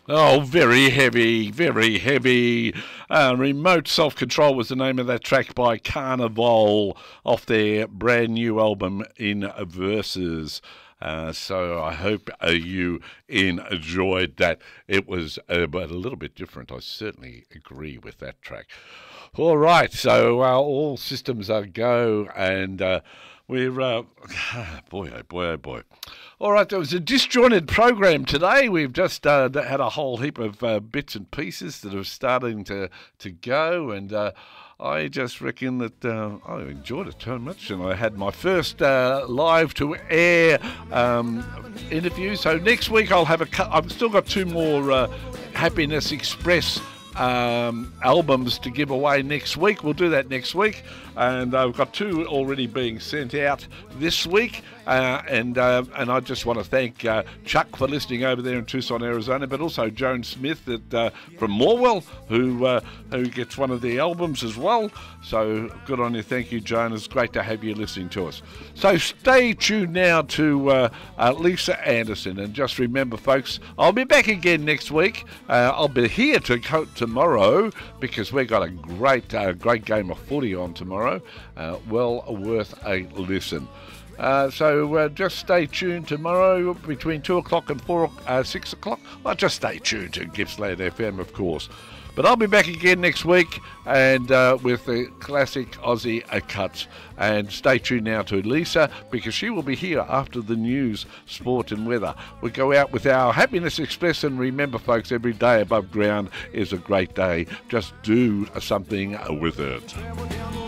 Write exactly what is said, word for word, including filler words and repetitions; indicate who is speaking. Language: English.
Speaker 1: Oh, very heavy, very heavy. Uh, Remote Self Control was the name of that track by Carnival off their brand new album In Verses. Uh, so I hope uh, you enjoyed that. It was uh, but a little bit different. I certainly agree with that track. All right, so uh, all systems are go, and uh, we're uh, boy, oh boy, oh boy. All right, there was a disjointed program today. We've just uh, had a whole heap of uh, bits and pieces that are starting to to go, and uh, I just reckon that uh, I enjoyed it so much, and I had my first uh, live to air um, interview. So next week I'll have a. Cu- I've still got two more uh, Happiness Express um, albums to give away next week. We'll do that next week, and I've got two already being sent out this week. Uh, and uh, and I just want to thank uh, Chuck for listening over there in Tucson, Arizona, but also Joan Smith at, uh, from Morwell, who uh, who gets one of the albums as well. So good on you. Thank you, Joan. It's great to have you listening to us. So stay tuned now to uh, uh, Lisa Anderson. And just remember, folks, I'll be back again next week. Uh, I'll be here to coat tomorrow because we've got a great, uh, great game of footy on tomorrow. Uh, well worth a listen. Uh, so uh, just stay tuned tomorrow between two o'clock and four, uh, six o'clock. Well, just stay tuned to Gippsland F M, of course. But I'll be back again next week and uh, with the classic Aussie uh, cuts. And stay tuned now to Lisa because she will be here after the news, sport and weather. We go out with our Happiness Express, and remember, folks, every day above ground is a great day. Just do something with it.